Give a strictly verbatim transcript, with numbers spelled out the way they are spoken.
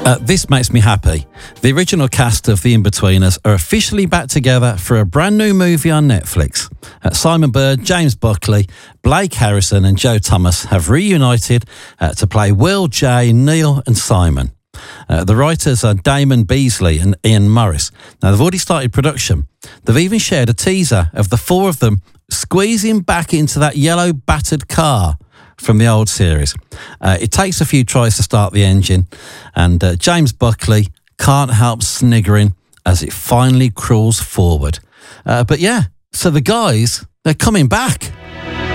Uh, this makes me happy. The original cast of The Inbetweeners are officially back together for a brand new movie on Netflix. Uh, Simon Bird, James Buckley, Blake Harrison and Joe Thomas have reunited uh, to play Will, Jay, Neil and Simon. Uh, the writers are Damon Beasley and Ian Morris. Now, they've already started production. They've even shared a teaser of the four of them squeezing back into that yellow battered car from the old series. Uh, it takes a few tries to start the engine, and uh, James Buckley can't help sniggering as it finally crawls forward. Uh, but yeah, so the guys, they're coming back.